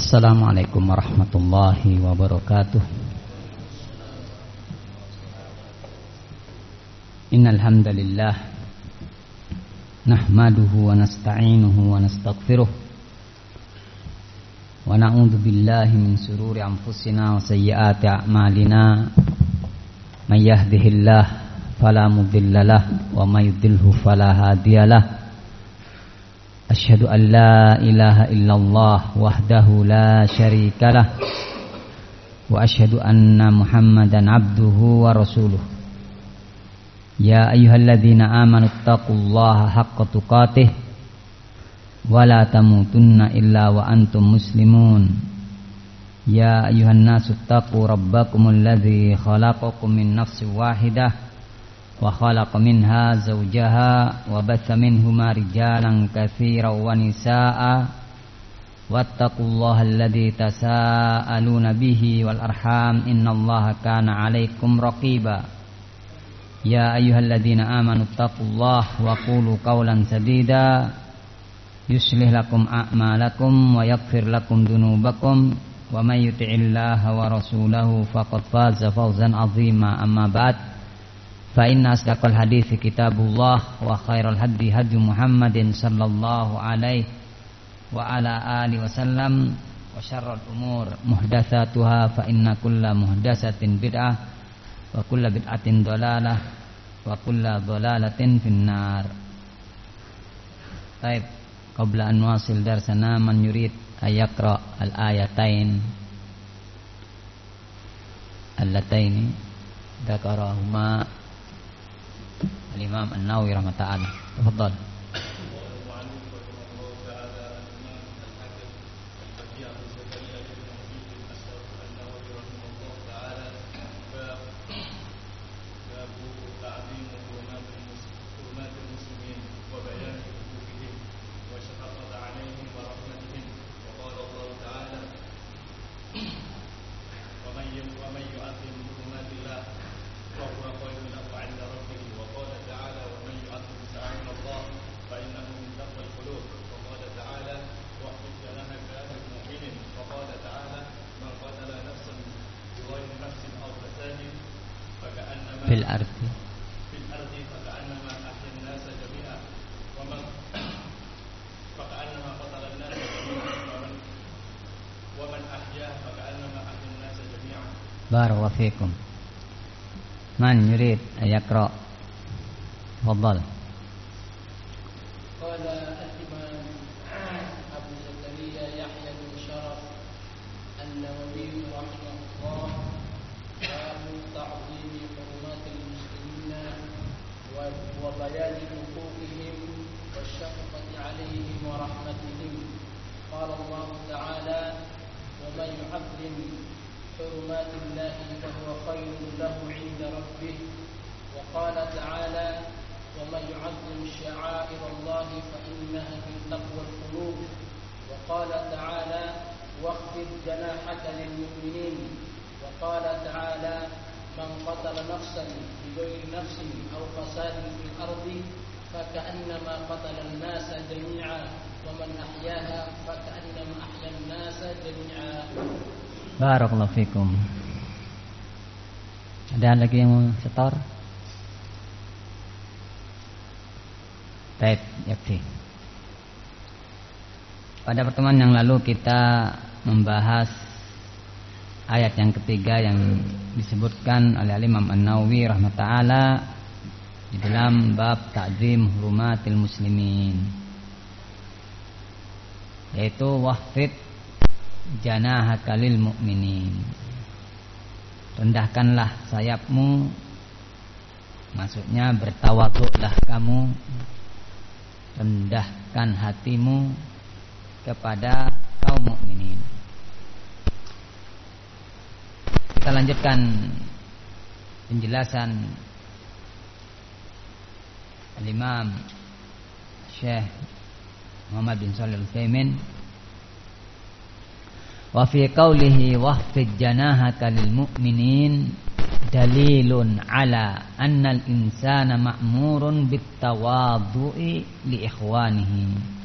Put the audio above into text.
Assalamualaikum warahmatullahi wabarakatuh. Innal hamdalillah nahmaduhu wa nasta'inuhu wa nastaghfiruh wa na'udzu billahi min shururi anfusina wa sayyiati a'malina. May yahdihillahu fala mudilla lahu wa may yudlilhu fala hadiyalah. Asyhadu an la ilaha illallah wahdahu la syarikalah wa asyhadu anna Muhammadan abduhu wa rasuluh. Ya ayyuhalladzina amanu taqullaha haqqa tuqatih wa la tamutunna illa wa antum muslimun. Ya ayyuhan nasu taqu rabbakumul ladzi khalaqakum min nafsin wahidah wa khalaqa minha zawjaha wa batha minhuma rijalan katsiran wa nisaa'a wattaqullaha alladzi tasaaluna bihi wal arham innallaha kana 'alaikum raqiba. Ya ayyuhalladzina amanu taqullaha wa qulu qawlan sadida yuslih lakum a'malakum wa yaghfir lakum dhunubakum wa may yuti'illaha wa rasulahu faqad faza fawzan 'azima. Amma ba'd, fa inna asdaqal hadithi kitabullah wa khairal hadi hadi Muhammadin sallallahu alaihi wa ala alihi wasallam wa syarrul umur muhdatsatuha fa inna kulla muhdatsatin bid'ah wa kulla bid'atin dhalalah wa kulla dhalalatin finnar. Baik, qabla an nuwasil darsana man yurid ayaqra al-ayatain allataini dzakarahuma Al-Imam An-Nawawi rahmatullah. Tafadhal. Fil ardi faka'annama ahya an-nasa jami'an wa man faka'annama qatala an-nasa jami'an wa man ahya faka'annama ahya an-nasa jami'an. Barakallahu fiikum. Man yurid ayaqra? Tafadhal. Qala al-imam Abu Zakaria Yahya bin Sharaf an-Nawawi rahimahullah ta'zim hurumatil muslimina wa bayan huquqihim wa syafaqati 'alaihim wa rahmatihim. Qala Allah ta'ala wa man yu'azzim hurumatillahi fa huwa khairun lahu 'inda rabbih. Wa qala ta'ala wa man yu'azzim sya'airallahi fa innaha min taqwal qulub. Wa qala ta'ala waqfid janahaka lil mu'minin. وقال تعالى من قتل نفسا بغير نفس أو فساد في الأرض فكأنما قتل الناس جميعا ومن أحياها فكأنما أحيا الناس جميعا. Barakallahu fikum. Ada lagi yang mau setor? Baik, yakfi. Pada pertemuan yang lalu kita membahas ayat yang ketiga yang disebutkan oleh Imam An-Nawawi rahmatullah di dalam bab ta'zim hurumatil muslimin, yaitu wahfid janahaka lil mu'minin. Rendahkanlah sayapmu, maksudnya bertawaduklah kamu, rendahkan hatimu kepada kaum mukminin. Kita lanjutkan penjelasan Al-Imam Syekh Muhammad bin Shalih Al-Utsaimin. Wa fi qawlihi wahfid janahaka lil mu'minin dalilun ala anna al-insana ma'murun bit tawadhu'i li ikhwanihi.